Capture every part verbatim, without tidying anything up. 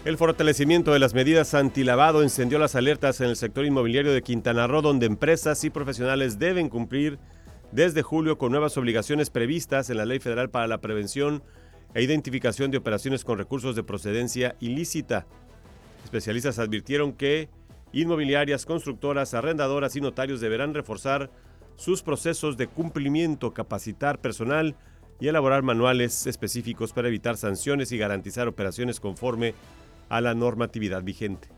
El fortalecimiento de las medidas antilavado encendió las alertas en el sector inmobiliario de Quintana Roo, donde empresas y profesionales deben cumplir desde julio con nuevas obligaciones previstas en la Ley Federal para la Prevención e Identificación de Operaciones con Recursos de Procedencia Ilícita. Especialistas advirtieron que inmobiliarias, constructoras, arrendadoras y notarios deberán reforzar sus procesos de cumplimiento, capacitar personal y elaborar manuales específicos para evitar sanciones y garantizar operaciones conforme a la normatividad vigente.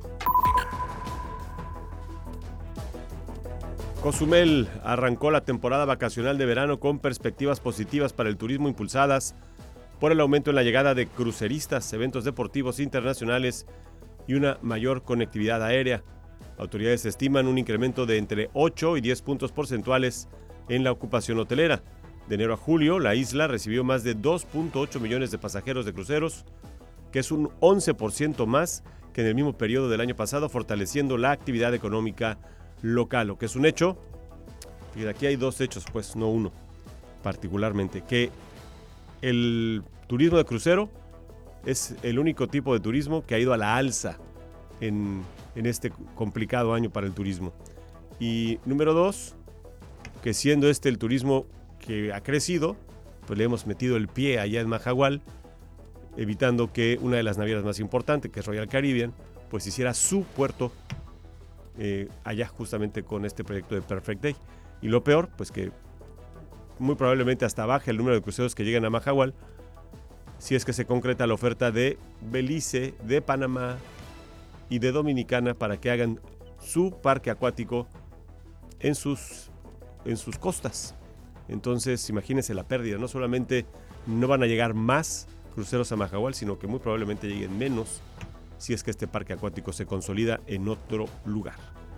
Cozumel arrancó la temporada vacacional de verano con perspectivas positivas para el turismo impulsadas por el aumento en la llegada de cruceristas, eventos deportivos internacionales y una mayor conectividad aérea. Autoridades estiman un incremento de entre ocho y diez puntos porcentuales en la ocupación hotelera. De enero a julio, la isla recibió más de dos punto ocho millones de pasajeros de cruceros, que es un once por ciento más que en el mismo periodo del año pasado, fortaleciendo la actividad económica local, lo que es un hecho. Y aquí hay dos hechos, pues, no uno, particularmente, que el turismo de crucero es el único tipo de turismo que ha ido a la alza en, en este complicado año para el turismo. Y número dos, que siendo este el turismo que ha crecido, pues le hemos metido el pie allá en Mahahual, evitando que una de las navieras más importantes, que es Royal Caribbean, pues hiciera su puerto eh, allá justamente con este proyecto de Perfect Day. Y lo peor, pues que muy probablemente hasta baje el número de cruceros que llegan a Mahahual, si es que se concreta la oferta de Belice, de Panamá y de Dominicana para que hagan su parque acuático en sus, en sus costas. Entonces, imagínense la pérdida. No solamente no van a llegar más cruceros a Mahahual, sino que muy probablemente lleguen menos si es que este parque acuático se consolida en otro lugar.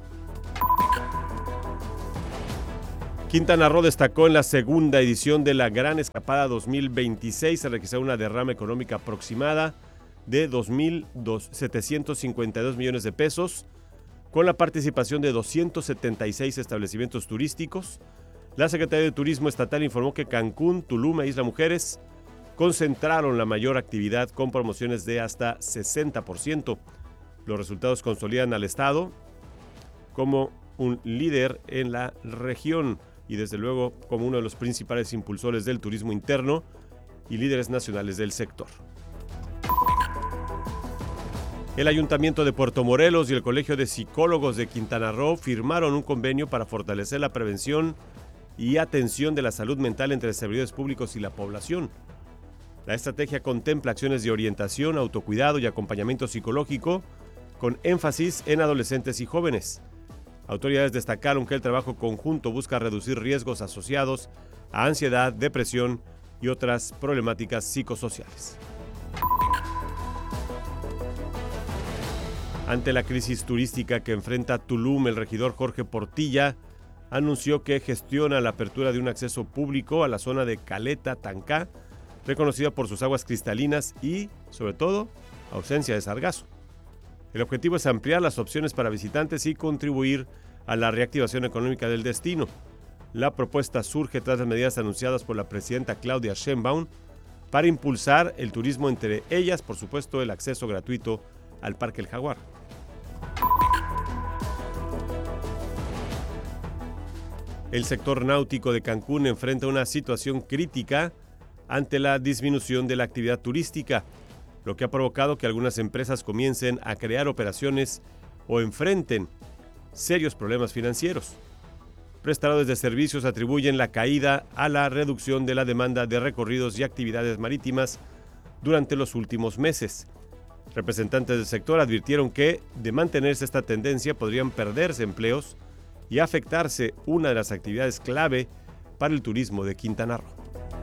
Quintana Roo destacó en la segunda edición de la Gran Escapada dos mil veintiséis. Se registró una derrama económica aproximada de dos mil setecientos cincuenta y dos millones de pesos, con la participación de doscientos setenta y seis establecimientos turísticos. La Secretaría de Turismo Estatal informó que Cancún, Tulum e Isla Mujeres concentraron la mayor actividad con promociones de hasta sesenta por ciento. Los resultados consolidan al Estado como un líder en la región y desde luego como uno de los principales impulsores del turismo interno y líderes nacionales del sector. El Ayuntamiento de Puerto Morelos y el Colegio de Psicólogos de Quintana Roo firmaron un convenio para fortalecer la prevención y atención de la salud mental entre servidores públicos y la población. La estrategia contempla acciones de orientación, autocuidado y acompañamiento psicológico con énfasis en adolescentes y jóvenes. Autoridades destacaron que el trabajo conjunto busca reducir riesgos asociados a ansiedad, depresión y otras problemáticas psicosociales. Ante la crisis turística que enfrenta Tulum, el regidor Jorge Portilla anunció que gestiona la apertura de un acceso público a la zona de Caleta Tancá, reconocida por sus aguas cristalinas y, sobre todo, ausencia de sargazo. El objetivo es ampliar las opciones para visitantes y contribuir a la reactivación económica del destino. La propuesta surge tras las medidas anunciadas por la presidenta Claudia Sheinbaum para impulsar el turismo, entre ellas, por supuesto, el acceso gratuito al Parque El Jaguar. El sector náutico de Cancún enfrenta una situación crítica ante la disminución de la actividad turística, lo que ha provocado que algunas empresas comiencen a crear operaciones o enfrenten serios problemas financieros. Prestadores de servicios atribuyen la caída a la reducción de la demanda de recorridos y actividades marítimas durante los últimos meses. Representantes del sector advirtieron que, de mantenerse esta tendencia, podrían perderse empleos y afectarse una de las actividades clave para el turismo de Quintana Roo.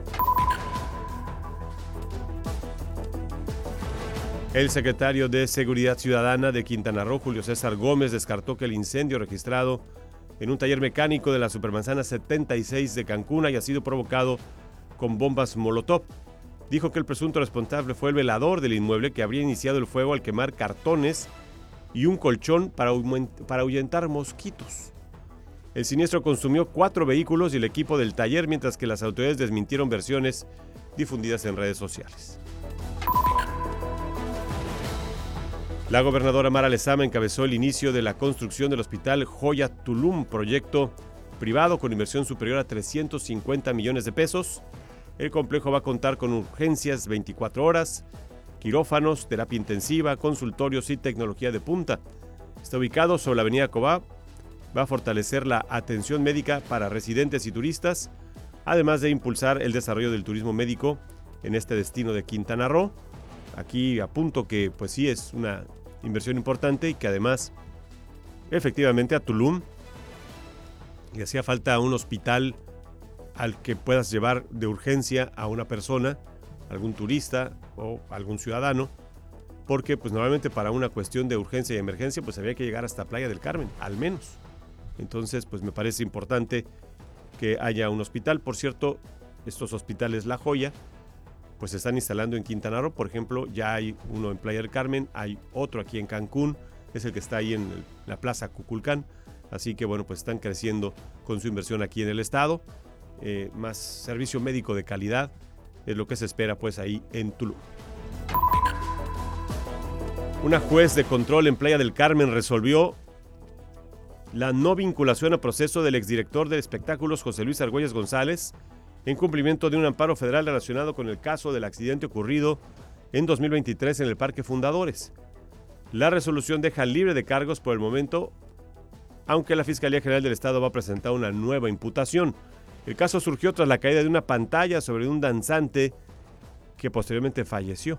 El secretario de Seguridad Ciudadana de Quintana Roo, Julio César Gómez, descartó que el incendio registrado en un taller mecánico de la Supermanzana setenta y seis de Cancún haya sido provocado con bombas Molotov. Dijo que el presunto responsable fue el velador del inmueble, que habría iniciado el fuego al quemar cartones y un colchón para, para ahuyentar mosquitos. El siniestro consumió cuatro vehículos y el equipo del taller, mientras que las autoridades desmintieron versiones difundidas en redes sociales. La gobernadora Mara Lezama encabezó el inicio de la construcción del Hospital Joya Tulum, proyecto privado con inversión superior a trescientos cincuenta millones de pesos. El complejo va a contar con urgencias veinticuatro horas, quirófanos, terapia intensiva, consultorios y tecnología de punta. Está ubicado sobre la avenida Cobá. Va a fortalecer la atención médica para residentes y turistas, además de impulsar el desarrollo del turismo médico en este destino de Quintana Roo. Aquí apunto que pues sí es una inversión importante y que además efectivamente a Tulum le hacía falta un hospital al que puedas llevar de urgencia a una persona, algún turista o algún ciudadano, porque pues normalmente para una cuestión de urgencia y emergencia pues había que llegar hasta Playa del Carmen, al menos. Entonces pues me parece importante que haya un hospital. Por cierto, estos hospitales La Joya pues se están instalando en Quintana Roo. Por ejemplo, ya hay uno en Playa del Carmen, hay otro aquí en Cancún, es el que está ahí en el, la Plaza Cuculcán. Así que bueno, pues están creciendo con su inversión aquí en el estado. Eh, más servicio médico de calidad es lo que se espera pues ahí en Tulum. Una juez de control en Playa del Carmen resolvió la no vinculación a proceso del exdirector de espectáculos José Luis Argüelles González, en cumplimiento de un amparo federal relacionado con el caso del accidente ocurrido en dos mil veintitrés en el Parque Fundadores. La resolución deja libre de cargos por el momento, aunque la Fiscalía General del Estado va a presentar una nueva imputación. El caso surgió tras la caída de una pantalla sobre un danzante que posteriormente falleció.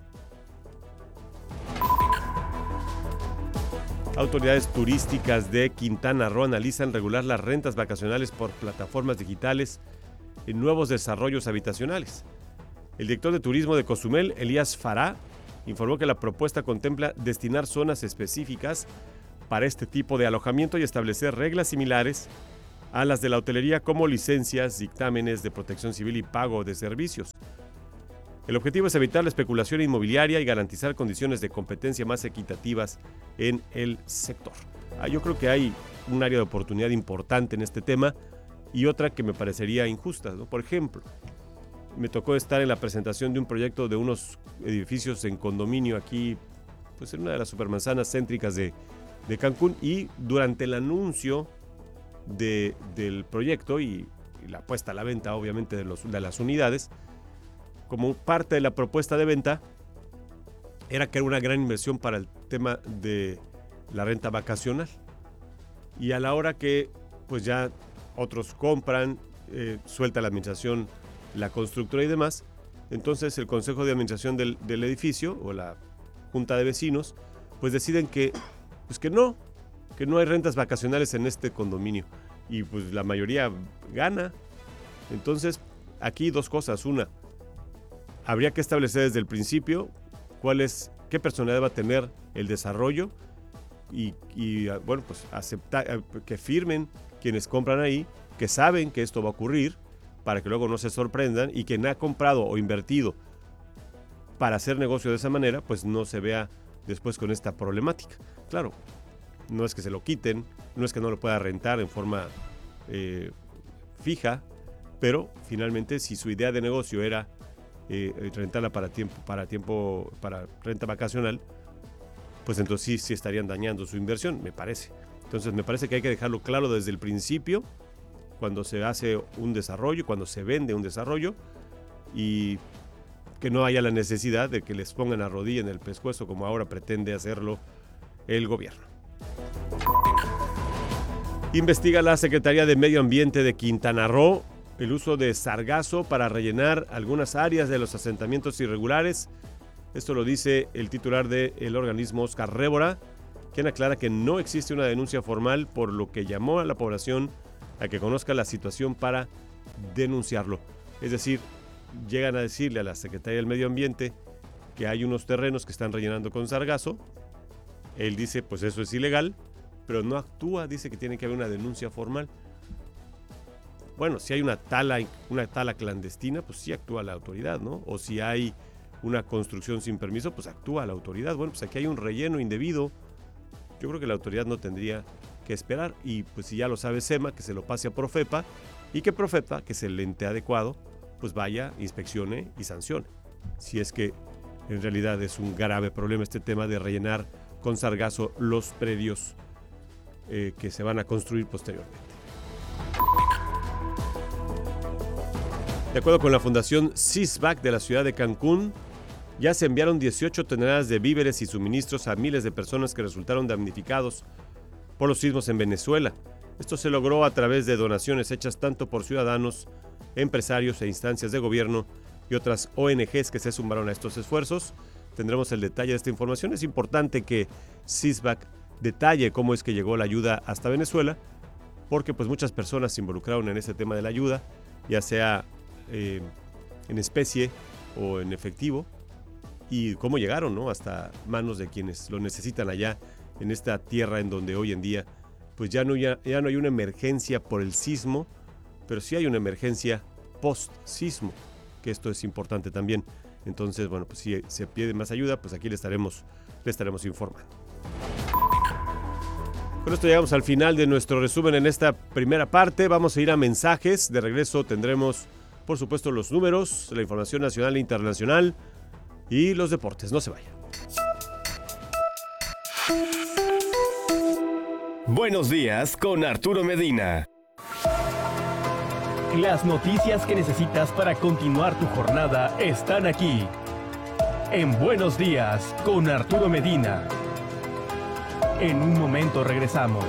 Autoridades turísticas de Quintana Roo analizan regular las rentas vacacionales por plataformas digitales en nuevos desarrollos habitacionales. El director de turismo de Cozumel, Elías Fará, informó que la propuesta contempla destinar zonas específicas para este tipo de alojamiento y establecer reglas similares a las de la hotelería, como licencias, dictámenes de protección civil y pago de servicios. El objetivo es evitar la especulación inmobiliaria y garantizar condiciones de competencia más equitativas en el sector. Ah, yo creo que hay un área de oportunidad importante en este tema y otra que me parecería injusta, ¿no? Por ejemplo, me tocó estar en la presentación de un proyecto de unos edificios en condominio aquí, pues en una de las supermanzanas céntricas de, de Cancún, y durante el anuncio de, del proyecto y, y la puesta a la venta, obviamente, de, los, de las unidades, como parte de la propuesta de venta, era que era una gran inversión para el tema de la renta vacacional. Y a la hora que pues ya otros compran, eh, suelta la administración, la constructora y demás, entonces el consejo de administración del, del edificio o la junta de vecinos pues deciden que, pues que no, que no hay rentas vacacionales en este condominio, y pues la mayoría gana. Entonces aquí dos cosas: una, habría que establecer desde el principio cuál es, qué personalidad va a tener el desarrollo y, y bueno, pues aceptar, que firmen quienes compran ahí, que saben que esto va a ocurrir, para que luego no se sorprendan, y quien ha comprado o invertido para hacer negocio de esa manera, pues no se vea después con esta problemática. Claro, no es que se lo quiten, no es que no lo pueda rentar en forma eh, fija, pero finalmente si su idea de negocio era eh, rentarla para tiempo, para tiempo, para renta vacacional, pues entonces sí, sí estarían dañando su inversión, me parece. Entonces me parece que hay que dejarlo claro desde el principio, cuando se hace un desarrollo, cuando se vende un desarrollo, y que no haya la necesidad de que les pongan a rodilla en el pescuezo como ahora pretende hacerlo el gobierno. Investiga la Secretaría de Medio Ambiente de Quintana Roo el uso de sargazo para rellenar algunas áreas de los asentamientos irregulares. Esto lo dice el titular del organismo, Oscar Révora, quien aclara que no existe una denuncia formal, por lo que llamó a la población a que conozca la situación para denunciarlo. Es decir, llegan a decirle a la Secretaría del Medio Ambiente que hay unos terrenos que están rellenando con sargazo. Él dice, pues eso es ilegal, pero no actúa, dice que tiene que haber una denuncia formal. Bueno, si hay una tala, una tala clandestina, pues sí actúa la autoridad, ¿no? O si hay una construcción sin permiso, pues actúa la autoridad. Bueno, pues aquí hay un relleno indebido. Yo creo que la autoridad no tendría que esperar, y pues si ya lo sabe SEMA, que se lo pase a Profepa, y que Profepa, que es el ente adecuado, pues vaya, inspeccione y sancione. Si es que en realidad es un grave problema este tema de rellenar con sargazo los predios eh, que se van a construir posteriormente. De acuerdo con la Fundación CISBAC de la ciudad de Cancún, ya se enviaron dieciocho toneladas de víveres y suministros a miles de personas que resultaron damnificados por los sismos en Venezuela. Esto se logró a través de donaciones hechas tanto por ciudadanos, empresarios e instancias de gobierno y otras O N Ges que se sumaron a estos esfuerzos. Tendremos el detalle de esta información. Es importante que CISBAC detalle cómo es que llegó la ayuda hasta Venezuela, porque pues muchas personas se involucraron en este tema de la ayuda, ya sea eh, en especie o en efectivo, y cómo llegaron, ¿no?, hasta manos de quienes lo necesitan allá en esta tierra en donde hoy en día pues ya no, ya, ya no hay una emergencia por el sismo, pero sí hay una emergencia post-sismo, que esto es importante también. Entonces, bueno, pues si se pide más ayuda, pues aquí le estaremos, le estaremos informando. Con esto llegamos al final de nuestro resumen en esta primera parte. Vamos a ir a mensajes. De regreso tendremos, por supuesto, los números, la información nacional e internacional y los deportes. No se vayan. Buenos días con Arturo Medina. Las noticias que necesitas para continuar tu jornada están aquí. En Buenos días con Arturo Medina. En un momento regresamos.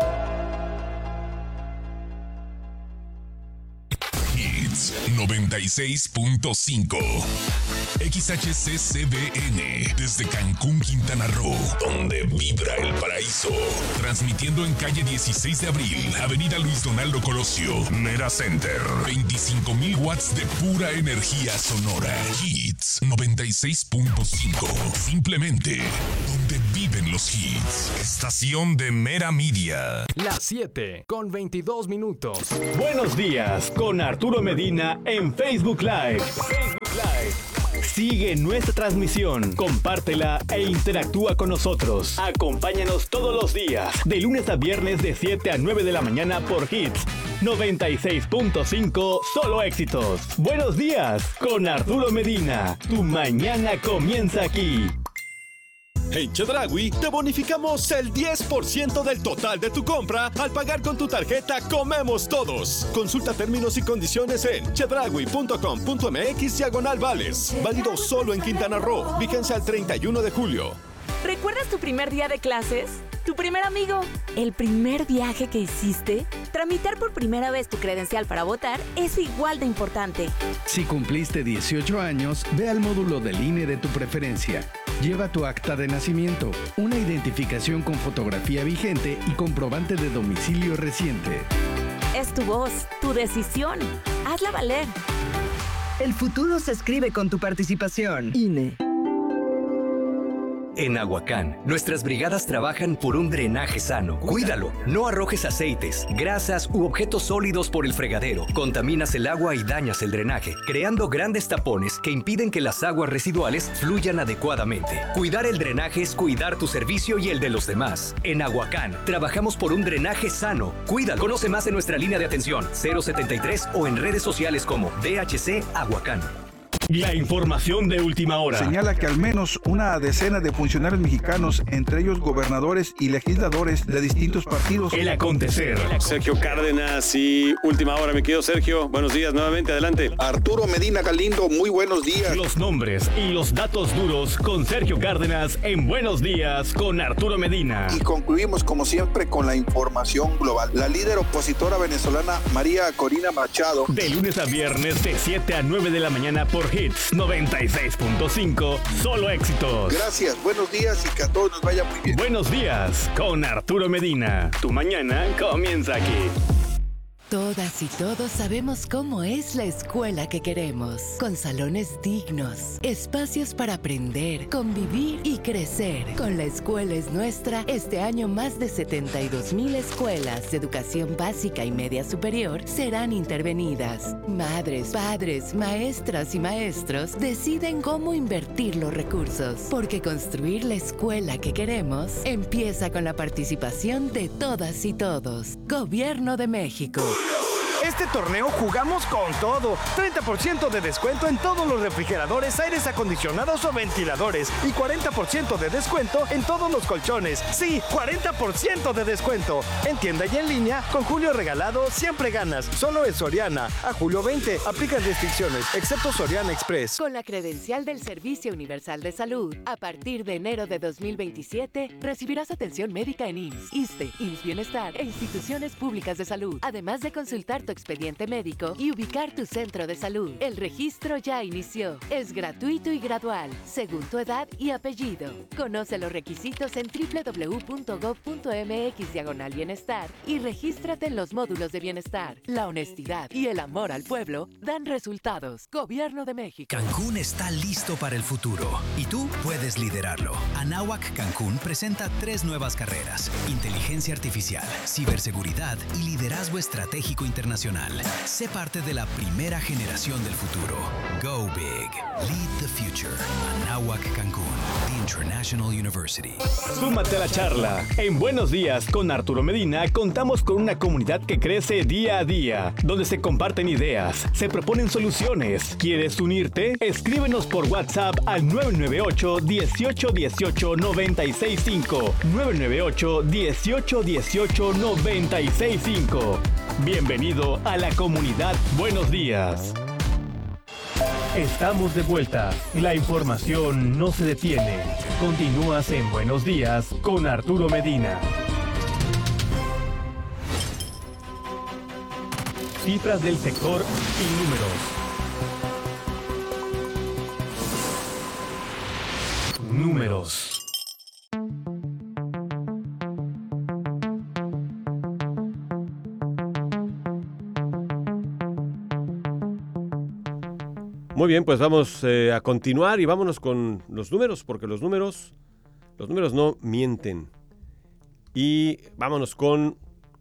Hits noventa y seis punto cinco. X H C C B N desde Cancún, Quintana Roo, donde vibra el paraíso. Transmitiendo en calle dieciséis de abril, avenida Luis Donaldo Colosio, Mera Center. veinticinco mil watts de pura energía sonora. Hits noventa y seis punto cinco. Simplemente donde viven los hits. Estación de Mera Media. Las siete con veintidós minutos. Buenos días con Arturo Medina en Facebook Live. Facebook Live. Sigue nuestra transmisión, compártela e interactúa con nosotros. Acompáñanos todos los días, de lunes a viernes de siete a nueve de la mañana por Hits noventa y seis punto cinco, solo éxitos. Buenos días con Arturo Medina. Tu mañana comienza aquí. En Chedraui te bonificamos el diez por ciento del total de tu compra al pagar con tu tarjeta Comemos Todos. Consulta términos y condiciones en chedraui punto com punto m x diagonal vales. Válido solo en Quintana Roo. Vigencia al treinta y uno de julio. ¿Recuerdas tu primer día de clases? ¿Tu primer amigo? ¿El primer viaje que hiciste? Tramitar por primera vez tu credencial para votar es igual de importante. Si cumpliste dieciocho años, ve al módulo del I N E de tu preferencia. Lleva tu acta de nacimiento, una identificación con fotografía vigente y comprobante de domicilio reciente. Es tu voz, tu decisión. Hazla valer. El futuro se escribe con tu participación. I N E. En Aguacán, nuestras brigadas trabajan por un drenaje sano. Cuídalo. No arrojes aceites, grasas u objetos sólidos por el fregadero. Contaminas el agua y dañas el drenaje, creando grandes tapones que impiden que las aguas residuales fluyan adecuadamente. Cuidar el drenaje es cuidar tu servicio y el de los demás. En Aguacán, trabajamos por un drenaje sano. Cuídalo. Conoce más en nuestra línea de atención cero setenta y tres o en redes sociales como D H C Aguacán. La información de última hora. Señala que al menos una decena de funcionarios mexicanos, entre ellos gobernadores y legisladores de distintos partidos. El acontecer. Sergio Cárdenas y última hora, mi querido Sergio. Buenos días nuevamente, adelante. Arturo Medina Galindo, muy buenos días. Los nombres y los datos duros con Sergio Cárdenas en Buenos Días con Arturo Medina. Y concluimos como siempre con la información global. La líder opositora venezolana María Corina Machado. De lunes a viernes de siete a nueve de la mañana por Hits noventa y seis punto cinco, solo éxitos. Gracias, buenos días y que a todos nos vaya muy bien. Buenos días con Arturo Medina. Tu mañana comienza aquí. Todas y todos sabemos cómo es la escuela que queremos, con salones dignos, espacios para aprender, convivir y crecer. Con La Escuela es Nuestra, este año más de setenta y dos mil escuelas de educación básica y media superior serán intervenidas. Madres, padres, maestras y maestros deciden cómo invertir los recursos, porque construir la escuela que queremos empieza con la participación de todas y todos. Gobierno de México. Este torneo jugamos con todo. treinta por ciento de descuento en todos los refrigeradores, aires acondicionados o ventiladores. Y cuarenta por ciento de descuento en todos los colchones. Sí, cuarenta por ciento de descuento. En tienda y en línea, con Julio Regalado siempre ganas. Solo en Soriana. A julio veinte. Aplican restricciones, excepto Soriana Express. Con la credencial del Servicio Universal de Salud, a partir de enero de dos mil veintisiete, recibirás atención médica en I M S S, ISSSTE, I M S S Bienestar e instituciones públicas de salud, además de consultar tu expediente médico y ubicar tu centro de salud. El registro ya inició. Es gratuito y gradual, según tu edad y apellido. Conoce los requisitos en doble u doble u doble u punto gob punto eme equis diagonal bienestar y regístrate en los módulos de bienestar. La honestidad y el amor al pueblo dan resultados. Gobierno de México. Cancún está listo para el futuro y tú puedes liderarlo. Anáhuac Cancún presenta tres nuevas carreras: inteligencia artificial, ciberseguridad y liderazgo estratégico internacional. Sé parte de la primera generación del futuro. Go big. Lead the future. Anáhuac Cancún, the International University. Súmate a la charla. En Buenos Días con Arturo Medina contamos con una comunidad que crece día a día, donde se comparten ideas, se proponen soluciones. ¿Quieres unirte? Escríbenos por WhatsApp al nueve nueve ocho, dieciocho dieciocho, noventa y seis cinco. nueve nueve ocho, dieciocho dieciocho, noventa y seis cinco. Bienvenido a la comunidad Buenos Días. Estamos de vuelta. La información no se detiene. Continúas en Buenos Días con Arturo Medina. Cifras del sector y números. Números. Muy bien, pues vamos eh, a continuar y vámonos con los números, porque los números, los números no mienten. Y vámonos con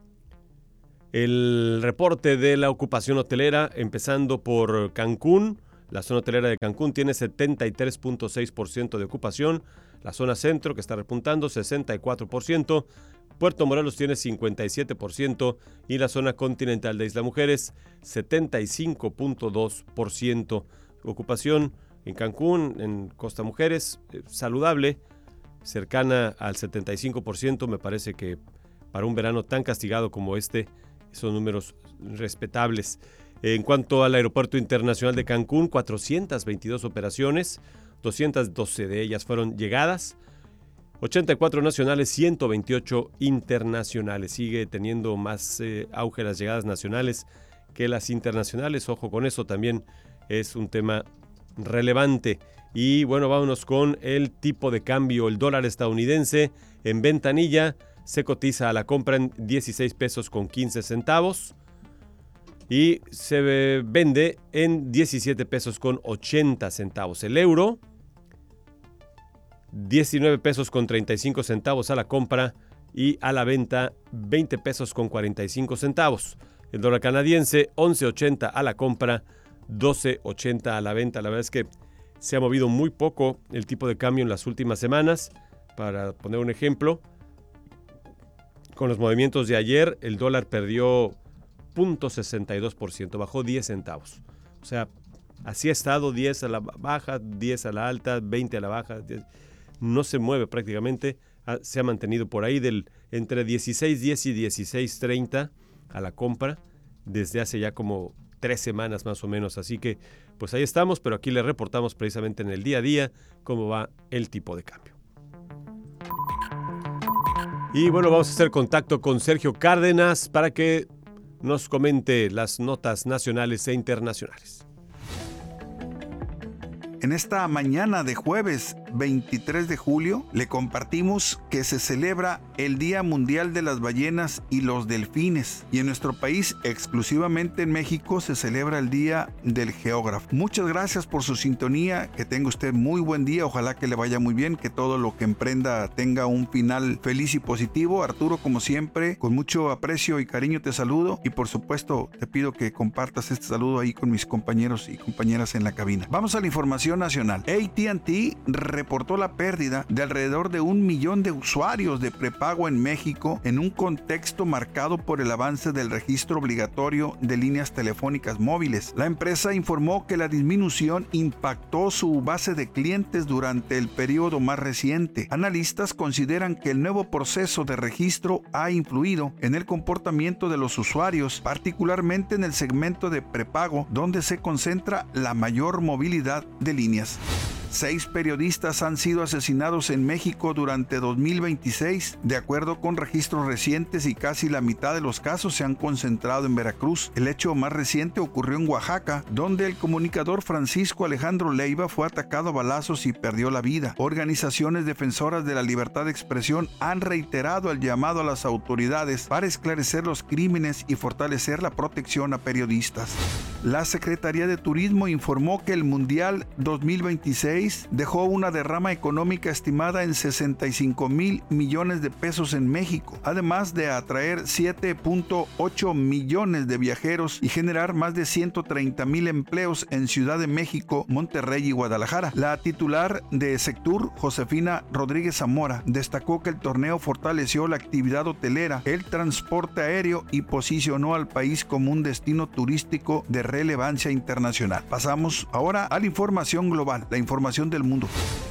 el reporte de la ocupación hotelera, empezando por Cancún. La zona hotelera de Cancún tiene setenta y tres punto seis por ciento de ocupación. La zona centro, que está repuntando, sesenta y cuatro por ciento. Puerto Morelos tiene cincuenta y siete por ciento y la zona continental de Isla Mujeres, setenta y cinco punto dos por ciento. Ocupación en Cancún, en Costa Mujeres, eh, saludable, cercana al setenta y cinco por ciento. Me parece que para un verano tan castigado como este, son números respetables. En cuanto al Aeropuerto Internacional de Cancún, cuatrocientas veintidós operaciones, doscientas doce de ellas fueron llegadas, ochenta y cuatro nacionales, ciento veintiocho internacionales. Sigue teniendo más eh, auge las llegadas nacionales que las internacionales. Ojo con eso, también es un tema relevante. Y bueno, vámonos con el tipo de cambio. El dólar estadounidense en ventanilla se cotiza a la compra en dieciséis pesos con quince centavos y se vende en diecisiete pesos con ochenta centavos. El euro, diecinueve pesos con treinta y cinco centavos a la compra y a la venta veinte pesos con cuarenta y cinco centavos. El dólar canadiense, once ochenta a la compra, doce ochenta a la venta. La verdad es que se ha movido muy poco el tipo de cambio en las últimas semanas. Para poner un ejemplo, con los movimientos de ayer, el dólar perdió cero punto sesenta y dos por ciento, bajó diez centavos. O sea, así ha estado, diez a la baja, diez a la alta, veinte a la baja. diez, no se mueve prácticamente, se ha mantenido por ahí del entre dieciséis diez y dieciséis treinta a la compra desde hace ya como tres semanas más o menos. Así que pues ahí estamos, pero aquí le reportamos precisamente en el día a día cómo va el tipo de cambio. Y bueno, vamos a hacer contacto con Sergio Cárdenas para que nos comente las notas nacionales e internacionales. En esta mañana de jueves veintitrés de julio le compartimos que se celebra el Día Mundial de las Ballenas y los Delfines, y en nuestro país, exclusivamente en México, se celebra el Día del Geógrafo. Muchas gracias por su sintonía, que tenga usted muy buen día, ojalá que le vaya muy bien, que todo lo que emprenda tenga un final feliz y positivo. Arturo, como siempre, con mucho aprecio y cariño te saludo, y por supuesto te pido que compartas este saludo ahí con mis compañeros y compañeras en la cabina. Vamos a la información nacional. A T and T reportó la pérdida de alrededor de un millón de usuarios de prepago en México en un contexto marcado por el avance del registro obligatorio de líneas telefónicas móviles. La empresa informó que la disminución impactó su base de clientes durante el periodo más reciente. Analistas consideran que el nuevo proceso de registro ha influido en el comportamiento de los usuarios, particularmente en el segmento de prepago, donde se concentra la mayor movilidad de líneas. Seis periodistas han sido asesinados en México durante dos mil veintiséis. De acuerdo con registros recientes, y casi la mitad de los casos se han concentrado en Veracruz. El hecho más reciente ocurrió en Oaxaca, donde el comunicador Francisco Alejandro Leiva fue atacado a balazos y perdió la vida. Organizaciones defensoras de la libertad de expresión han reiterado el llamado a las autoridades para esclarecer los crímenes y fortalecer la protección a periodistas. La Secretaría de Turismo informó que el Mundial dos mil veintiséis dejó una derrama económica estimada en sesenta y cinco mil millones de pesos en México, además de atraer siete punto ocho millones de viajeros y generar más de ciento treinta mil empleos en Ciudad de México, Monterrey y Guadalajara. La titular de Sectur, Josefina Rodríguez Zamora, destacó que el torneo fortaleció la actividad hotelera, el transporte aéreo y posicionó al país como un destino turístico de relevancia internacional. Pasamos ahora a la información global, la información del mundo.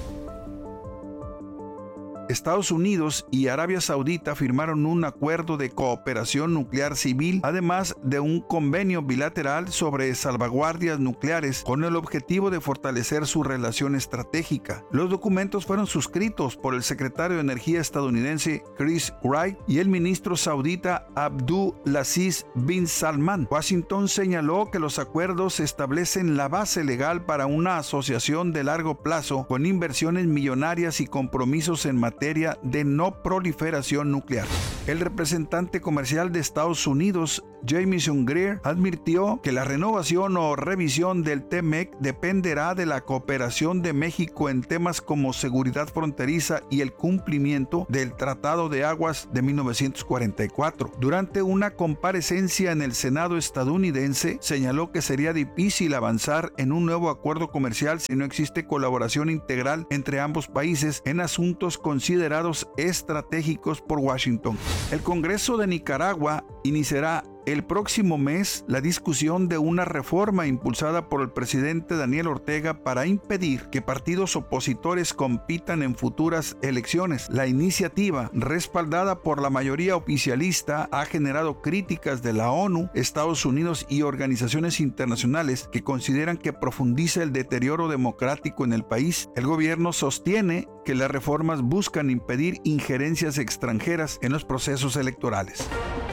Estados Unidos y Arabia Saudita firmaron un acuerdo de cooperación nuclear civil, además de un convenio bilateral sobre salvaguardias nucleares, con el objetivo de fortalecer su relación estratégica. Los documentos fueron suscritos por el secretario de Energía estadounidense Chris Wright y el ministro saudita Abdulaziz bin Salman. Washington señaló que los acuerdos establecen la base legal para una asociación de largo plazo con inversiones millonarias y compromisos en materia materia de no proliferación nuclear. El representante comercial de Estados Unidos, Jamieson Greer, advirtió que la renovación o revisión del T M E C dependerá de la cooperación de México en temas como seguridad fronteriza y el cumplimiento del Tratado de Aguas de mil novecientos cuarenta y cuatro. Durante una comparecencia en el Senado estadounidense, señaló que sería difícil avanzar en un nuevo acuerdo comercial si no existe colaboración integral entre ambos países en asuntos considerados estratégicos por Washington. El Congreso de Nicaragua iniciará el próximo mes la discusión de una reforma impulsada por el presidente Daniel Ortega para impedir que partidos opositores compitan en futuras elecciones. La iniciativa, respaldada por la mayoría oficialista, ha generado críticas de la ONU, Estados Unidos y organizaciones internacionales que consideran que profundiza el deterioro democrático en el país. El gobierno sostiene que las reformas buscan impedir injerencias extranjeras en los procesos electorales.